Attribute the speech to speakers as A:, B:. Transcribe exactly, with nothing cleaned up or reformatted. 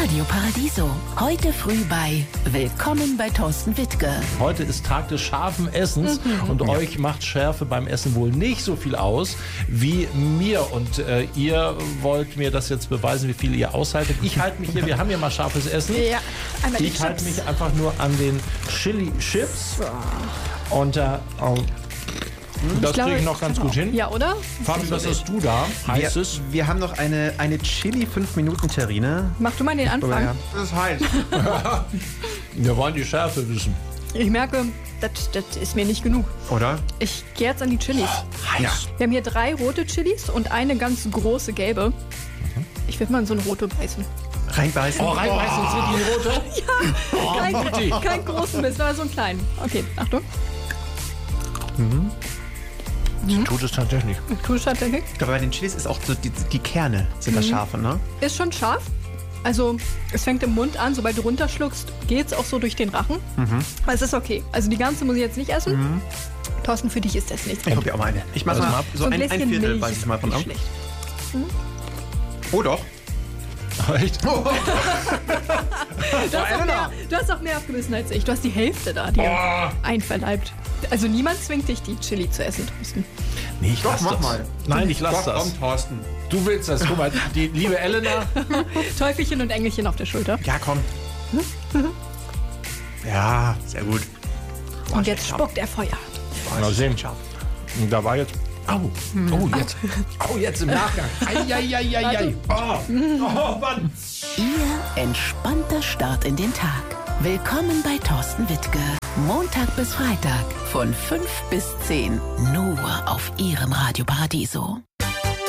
A: Radio Paradiso. Heute früh bei Willkommen bei Thorsten Wittke.
B: Heute ist Tag des scharfen Essens mhm. und ja. euch macht Schärfe beim Essen wohl nicht so viel aus wie mir. Und äh, ihr wollt mir das jetzt beweisen, wie viel ihr aushaltet. Ich halte mich hier, wir haben ja mal scharfes Essen.
C: Ja, einmal die
B: ich halte mich einfach nur an den Chili Chips. Und äh, oh, das kriege ich noch ganz gut hin.
C: Ja, oder?
B: Fabi, was hast du da?
D: Heißt es? Wir haben noch eine, eine Chili fünf Minuten Terrine.
C: Mach du mal den Anfang.
D: Das ist heiß.
B: Wir wollen die Schärfe wissen.
C: Ich merke, das, das ist mir nicht genug.
D: Oder?
C: Ich gehe jetzt an die Chilis.
D: Oh, ja.
C: Wir haben hier drei rote Chilis und eine ganz große gelbe. Ich würde mal in so eine rote beißen.
D: Reinbeißen?
B: Oh, reinbeißen, oh. Sind die rote?
C: Ja, oh, kein, kein großen Mist, aber so einen kleinen. Okay, Achtung.
B: Mhm. Sie tut es tatsächlich.
C: Tut es tatsächlich?
D: Aber bei den Chilis ist auch so, die, die Kerne sind mhm. das scharfe, ne?
C: Ist schon scharf. Also es fängt im Mund an, sobald du runterschluckst, geht es auch so durch den Rachen. Mhm. Aber es ist okay. Also die ganze muss ich jetzt nicht essen. Mhm. Thorsten, für dich ist das nichts.
D: Ich probiere auch mal eine. Ich mache mal ab. So, so ein, ein, ein Viertel
C: Milch
D: beiß ich mal von ab.
C: Schlecht. Mhm.
D: Oh doch.
B: Echt?
C: Oh. du, hast auch mehr, du hast auch mehr abgebissen als ich. Du hast die Hälfte da dir oh. einverleibt. Also niemand zwingt dich, die Chili zu essen, Thorsten.
B: Nee, ich
D: Doch,
B: lass
D: mach
B: das.
D: mal.
B: Nein, ich lass
D: Doch,
B: das.
D: Komm, Thorsten.
B: Du willst das. Guck mal, die liebe Elena.
C: Teufelchen und Engelchen auf der Schulter.
D: Ja, komm. Ja, sehr gut.
C: Boah, und jetzt spuckt er Feuer.
B: Mal sehen. Und da war jetzt... Au, oh, jetzt. Oh, jetzt im Nachgang. Eieieiei. Oh, oh, Mann.
A: Ihr entspannter Start in den Tag. Willkommen bei Thorsten Wittke. Montag bis Freitag von fünf bis zehn. Nur auf Ihrem Radio Paradiso.